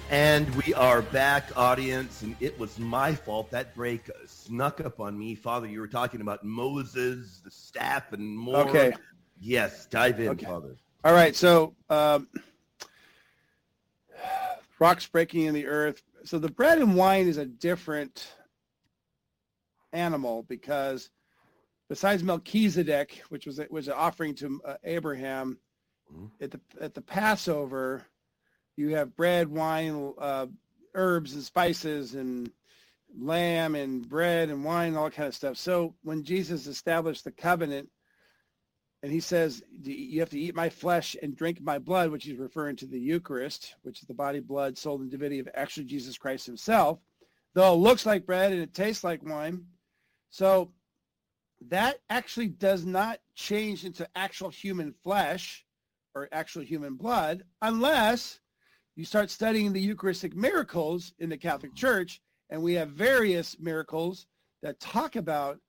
And we are back, audience, and it was my fault. That break snuck up on me. Father, you were talking about Moses, the staff, and more. Okay. Yes, dive in, Father. All right, so rocks breaking in the earth. So the bread and wine is a different animal because besides Melchizedek, which was an offering to Abraham, at the Passover, you have bread, wine, herbs and spices, and lamb and bread and wine, all kind of stuff. So when Jesus established the covenant, and he says, you have to eat my flesh and drink my blood, which he's referring to the Eucharist, which is the body, blood, soul, and divinity of actually Jesus Christ himself, though it looks like bread and it tastes like wine. So that actually does not change into actual human flesh or actual human blood unless you start studying the Eucharistic miracles in the Catholic Church, and we have various miracles that talk about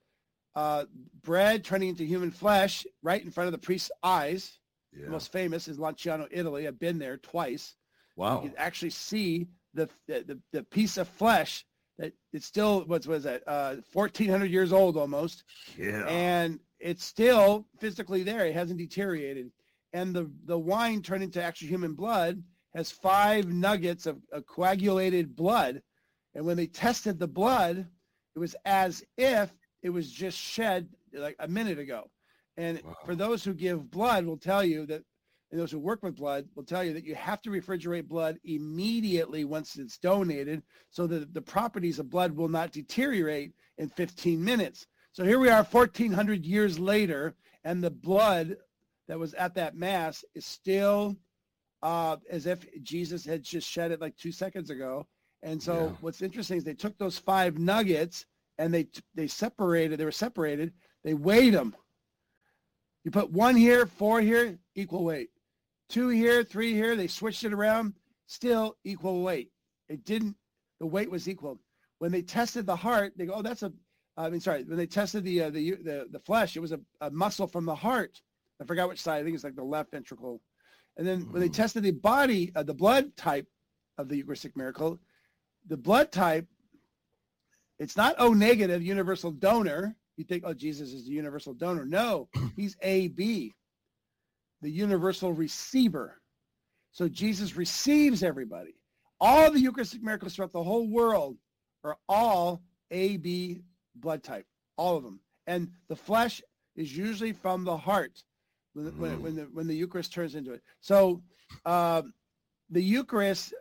bread turning into human flesh right in front of the priest's eyes. Yeah. The most famous is Lanciano, Italy. I've been there twice. Wow. You can actually see the piece of flesh that it's still, what was that, 1,400 years old almost. Yeah. And it's still physically there. It hasn't deteriorated. And the wine turned into actual human blood has 5 nuggets of coagulated blood. And when they tested the blood, it was as if it was just shed like a minute ago. And for those who give blood will tell you that, and those who work with blood will tell you that you have to refrigerate blood immediately once it's donated so that the properties of blood will not deteriorate in 15 minutes. So here we are 1,400 years later, and the blood that was at that mass is still as if Jesus had just shed it like 2 seconds ago. And so what's interesting is they took those 5 nuggets and they were separated. They weighed them. You put 1 here, 4 here, equal weight. 2 here, 3 here, they switched it around, still equal weight. The weight was equal. When they tested the heart, they go, oh, when they tested the flesh, it was a muscle from the heart. I forgot which side. I think it's like the left ventricle. And then when they tested the body, the blood type of the Eucharistic miracle, the blood type, it's not O negative, universal donor. You think, oh, Jesus is the universal donor. No, he's AB, the universal receiver. So Jesus receives everybody. All the Eucharistic miracles throughout the whole world are all AB blood type, all of them. And the flesh is usually from the heart when the Eucharist turns into it. So the Eucharist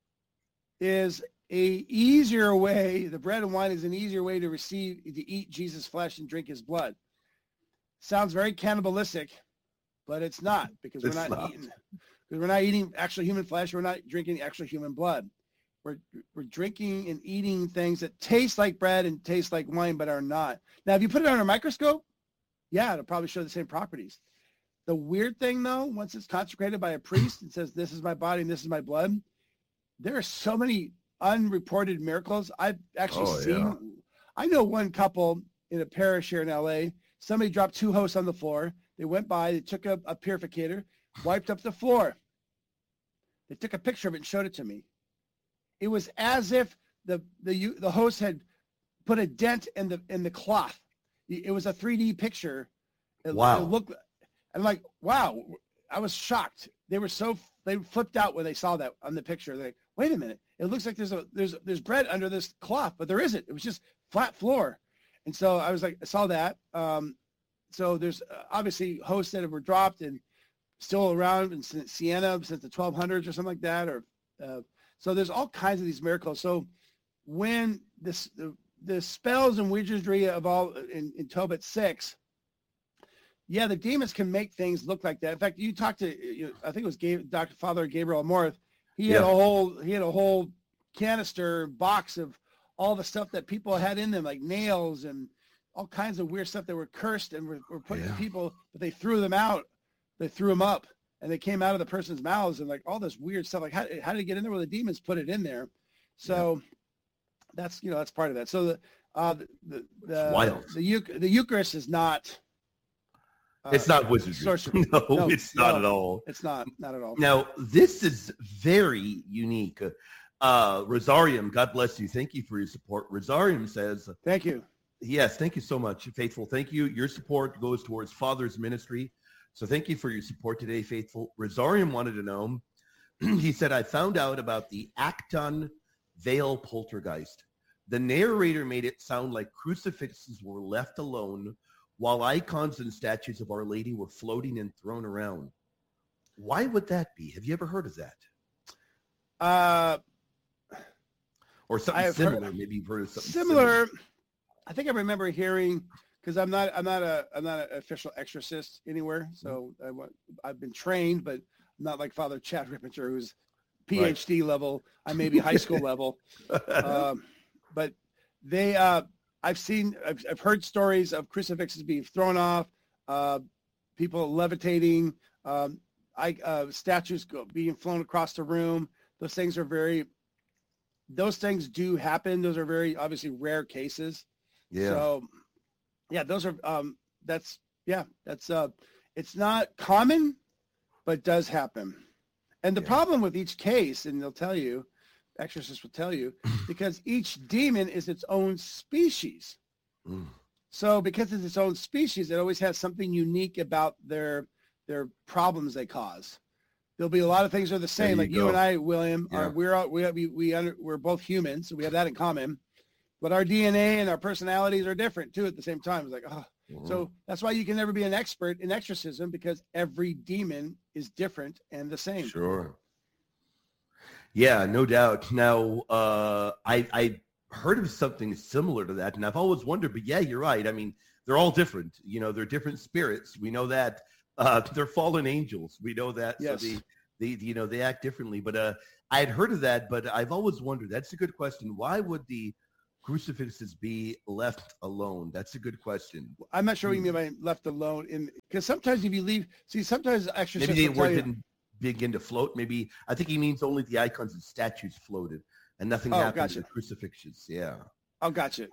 is a easier way, the bread and wine is an easier way to eat Jesus' flesh and drink his blood. Sounds very cannibalistic, but it's not, because we're not eating actual human flesh. We're not drinking actual human blood. We're drinking and eating things that taste like bread and taste like wine, but are not. Now, if you put it under a microscope, yeah, it'll probably show the same properties. The weird thing, though, once it's consecrated by a priest and says, this is my body and this is my blood, there are so many unreported miracles I've actually seen. Yeah. I know one couple in a parish here in LA, somebody dropped 2 hosts on the floor. They went by, they took a purificator, wiped up the floor. They took a picture of it and showed it to me. It was as if the host had put a dent in the cloth. It was a 3D picture. Wow. It looked, I'm like, wow. I was shocked. They flipped out when they saw that on the picture. They're like, wait a minute. It looks like there's bread under this cloth, but there isn't. It was just flat floor. And so I was like, I saw that. So there's obviously hosts that were dropped and still around in Siena since the 1200s or something like that. So there's all kinds of these miracles. So when the spells and wizardry of all in Tobit 6, yeah, the demons can make things look like that. In fact, you talked to, I think it was Dr. Father Gabriel Amorth. He had a whole canister box of all the stuff that people had in them, like nails and all kinds of weird stuff that were cursed and were put to people, but they threw them out. They threw them up, and they came out of the person's mouths, and like all this weird stuff. Like how did it get in there? Well, the demons put it in there. So that's part of that. So wild. The Eucharist is not. It's not wizardry. Sorcery. No, it's not at all. It's not at all. Now, this is very unique. Rosarium, God bless you. Thank you for your support. Rosarium says, Thank you. yes, thank you so much, Faithful. Thank you. Your support goes towards Father's ministry. So thank you for your support today, Faithful. Rosarium wanted to know, he said, I found out about the Acton Vale poltergeist. The narrator made it sound like crucifixes were left alone while icons and statues of Our Lady were floating and thrown around. Why would that be? Have you ever heard of that? Or something similar? Maybe you've heard of something similar. I think I remember hearing, because I'm not an official exorcist anywhere, so I've been trained, but not like Father Chad Rippinger, who's PhD right. level. I may be high school level, but they. I've heard stories of crucifixes being thrown off, people levitating, statues being flown across the room. Those things do happen. Those are very obviously rare cases. Yeah. So, yeah, those are it's not common, but does happen. And the problem with each case, and they'll tell you, exorcists will tell you, because each demon is its own species. Mm. So because it's its own species, it always has something unique about their problems they cause. There'll be a lot of things that are the same. Like you and I, William, we're both humans, so we have that in common. But our DNA and our personalities are different too at the same time. It's like, So that's why you can never be an expert in exorcism, because every demon is different and the same. Sure. Yeah, no doubt. Now, I heard of something similar to that, and I've always wondered, but yeah, you're right. I mean, they're all different. You know, they're different spirits. We know that. They're fallen angels. We know that. Yes. So they act differently. But I had heard of that, but I've always wondered. That's a good question. Why would the crucifixes be left alone? That's a good question. I'm not sure what you mean by left alone. Because sometimes if you leave, sometimes exorcists maybe they didn't begin to float. Maybe I think he means only the icons and statues floated, and nothing happened to the crucifixes. Yeah. Oh, gotcha.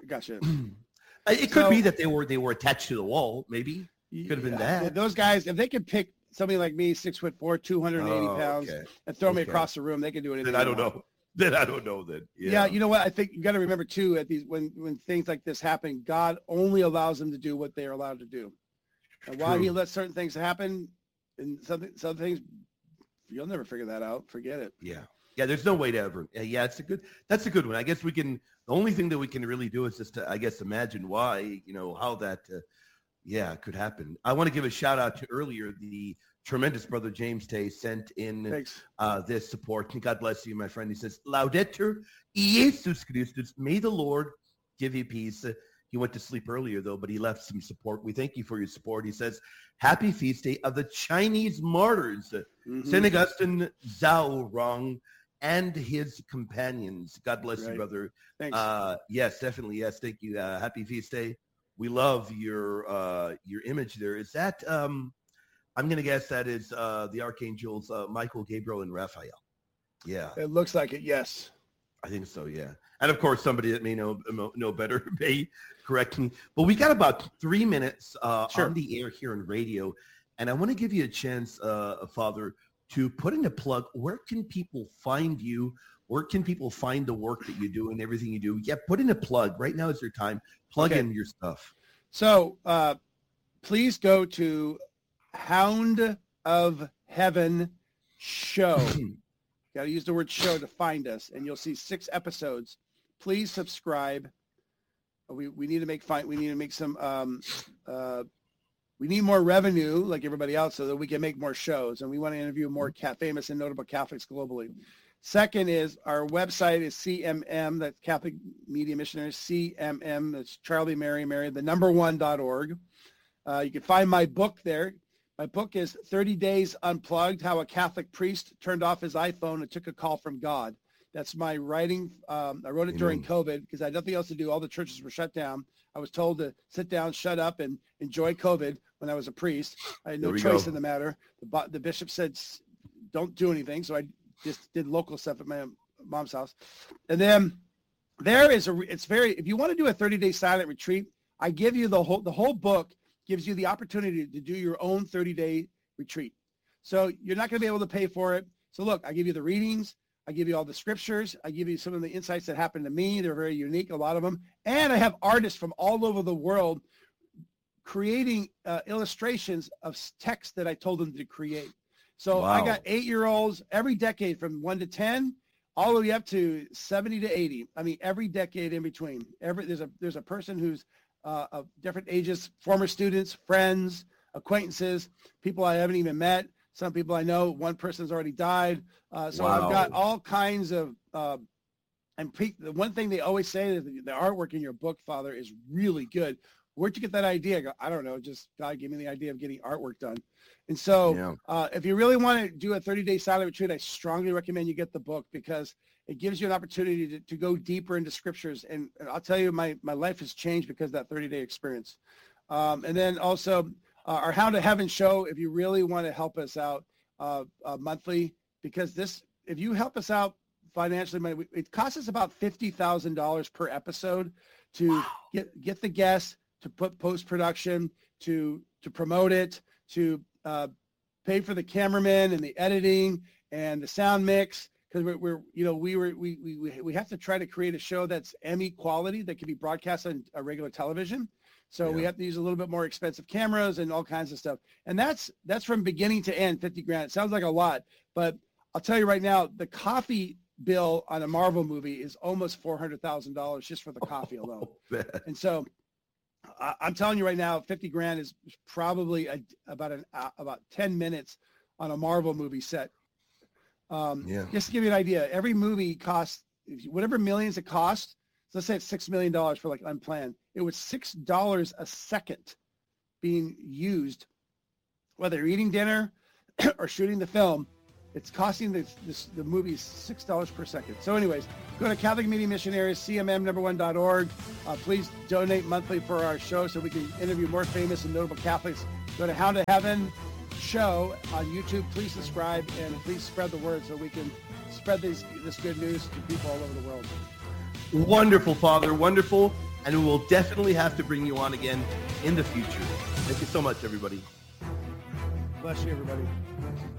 It could be that they were attached to the wall. Maybe could have been that. Those guys, if they could pick somebody like me, 6'4", 280 pounds, and throw me across the room, they could do anything. Then I don't know. Then. Yeah, you know what? I think you got to remember too, at these when things like this happen, God only allows them to do what they are allowed to do. And while He lets certain things happen, and some things, you'll never figure that out. Forget it. Yeah. There's no way to ever. Yeah, that's a good one. I guess we can. The only thing that we can really do is just to, I guess, imagine why, how that, could happen. I want to give a shout out to earlier the tremendous brother James Tay sent in this support. God bless you, my friend. He says, Laudetur Jesus Christus. May the Lord give you peace. He went to sleep earlier, though, but he left some support. We thank you for your support. He says, happy feast day of the Chinese martyrs, St. Augustine Zhao Rong and his companions. God bless you, brother. Thanks. Yes, definitely. Yes, thank you. Happy feast day. We love your image there. Is that, I'm going to guess that is the archangels Michael, Gabriel, and Raphael. Yeah. It looks like it, yes. I think so, yeah. And, of course, somebody that may know better may correct me. But we got about 3 minutes on the air here in radio. And I want to give you a chance, Father, to put in a plug. Where can people find you? Where can people find the work that you do and everything you do? Yeah, put in a plug. Right now is your time. Plug in your stuff. So please go to Hound of Heaven Show. Got to use the word show to find us, and you'll see 6 episodes. Please subscribe. We need to make some. We need more revenue, like everybody else, so that we can make more shows, and we want to interview more famous and notable Catholics globally. Second is our website is CMM, that's Catholic Media Missionaries, CMM, that's Charlie Mary, the #1.org. You can find my book there. My book is 30 Days Unplugged, How a Catholic Priest Turned Off His iPhone and Took a Call from God. That's my writing. I wrote it during COVID because I had nothing else to do. All the churches were shut down. I was told to sit down, shut up, and enjoy COVID when I was a priest. I had no choice in the matter. The bishop said, don't do anything. So I just did local stuff at my mom's house. And then if you want to do a 30-day silent retreat, I give you the whole book gives you the opportunity to do your own 30-day retreat. So you're not going to be able to pay for it. So look, I give you the readings. I give you all the scriptures. I give you some of the insights that happened to me. They're very unique, a lot of them. And I have artists from all over the world creating illustrations of text that I told them to create. So Wow. I got 8-year-olds every decade from 1 to 10, all the way up to 70 to 80. I mean, every decade in between. There's a person who's of different ages, former students, friends, acquaintances, people I haven't even met. Some people I know. One person's already died. So Wow. I've got all kinds of. The one thing they always say is the artwork in your book, Father, is really good. Where'd you get that idea? I go, I don't know. Just God gave me the idea of getting artwork done. And so if you really want to do a 30-day silent retreat, I strongly recommend you get the book because it gives you an opportunity to go deeper into scriptures. And I'll tell you, my life has changed because of that 30-day experience. And then also our Hound to Heaven show, if you really want to help us out monthly, because if you help us out financially, it costs us about $50,000 per episode to get the guests, to put post-production, to promote it, to pay for the cameraman and the editing and the sound mix, because we have to try to create a show that's Emmy quality that can be broadcast on a regular television. So we have to use a little bit more expensive cameras and all kinds of stuff. And that's from beginning to end, $50,000. It sounds like a lot, but I'll tell you right now, the coffee bill on a Marvel movie is almost $400,000 just for the coffee alone. And so I'm telling you right now, $50,000 is probably about 10 minutes on a Marvel movie set. Just to give you an idea, every movie costs whatever millions it costs. So let's say it's $6 million for like Unplanned. It was $6 a second being used, whether you're eating dinner or shooting the film. It's costing the movie $6 per second. So anyways, go to Catholic Media Missionaries, CMM1.org. Please donate monthly for our show so we can interview more famous and notable Catholics. Go to Hound to Heaven show on YouTube. Please subscribe and please spread the word so we can spread this good news to people all over the world. Wonderful, Father, wonderful. And we will definitely have to bring you on again in the future. Thank you so much, everybody. Bless you, everybody.